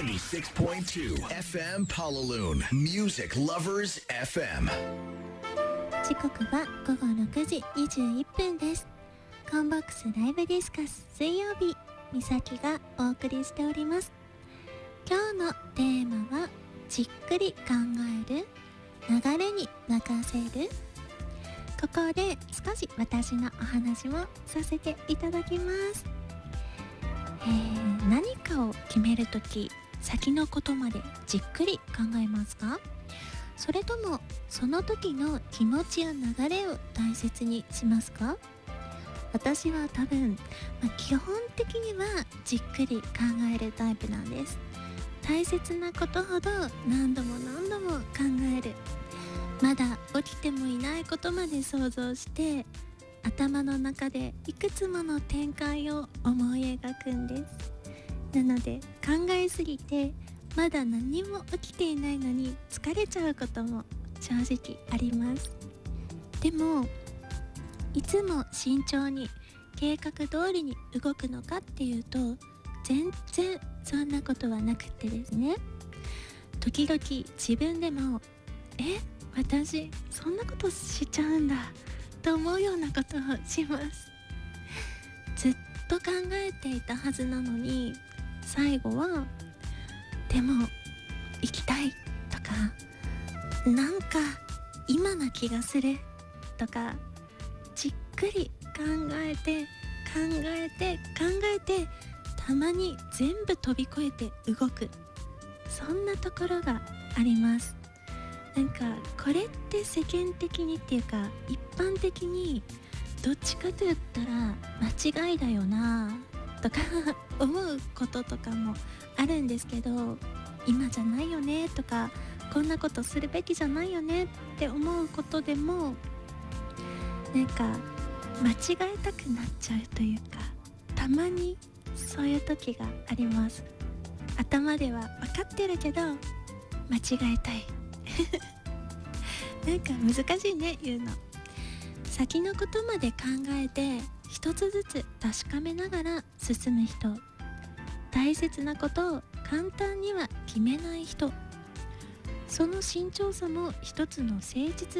76.2 FM Palaloon Music Lovers FM。 時刻は午後6時21分です。コンボックスライブディスカス水曜日、みさきがお送りしております。今日のテーマはじっくり考える、流れに任せる。ここで少し私のお話もさせていただきます。何かを決めるとき、先のことまでじっくり考えますか？それともその時の気持ちや流れを大切にしますか？私は多分、基本的にはじっくり考えるタイプなんです。大切なことほど何度も考える。まだ起きてもいないことまで想像して、頭の中でいくつもの展開を思い描くんです。なので考えすぎてまだ何も起きていないのに疲れちゃうことも正直あります。でもいつも慎重に計画通りに動くのかっていうと、全然そんなことはなくってですね、時々自分でも私そんなことしちゃうんだと思うようなことをします。ずっと考えていたはずなのに、最後はでも行きたいとか、なんか今な気がするとか、じっくり考えてたまに全部飛び越えて動く、そんなところがあります。なんかこれって世間的にっていうか一般的にどっちかと言ったら間違いだよなとか思うこととかもあるんですけど、今じゃないよねとか、こんなことするべきじゃないよねって思うことでも、なんか間違えたくなっちゃうというか、たまにそういう時があります。頭では分かってるけど間違えたいなんか難しいね言うの。先のことまで考えて一つずつ確かめながら進む人、大切なことを簡単には決めない人、その慎重さも一つの誠実